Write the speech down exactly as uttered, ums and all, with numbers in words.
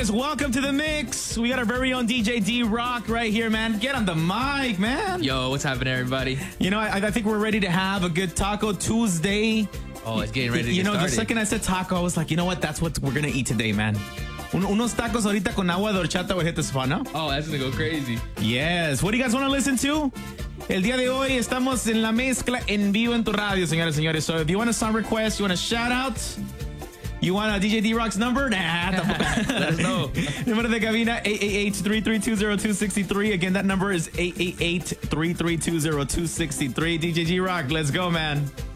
señores, welcome to the mix. We got our very own D J D-Rock right here, man. Get on the mic, man. Yo, what's happening, everybody? You know, I, I think we're ready to have a good Taco Tuesday. Oh, it's getting ready to You get know, started. the second I said taco, I was like, you know what? That's what we're going to eat today, man. Un- unos tacos ahorita con agua de horchata would hit the spot, no? Oh, that's going to go crazy. Yes. What do you guys want to listen to? El día de hoy estamos en la mezcla en vivo en tu radio, señores, señores. So if you want a song request, you want a shout out, you want a D J D-Rock's number? Nah, Let us know. Número de cabina eight eight eight, three three two, zero two six three. Again, that number is eight eight eight, three three two, zero two six three. D J D-Rock, let's go, man.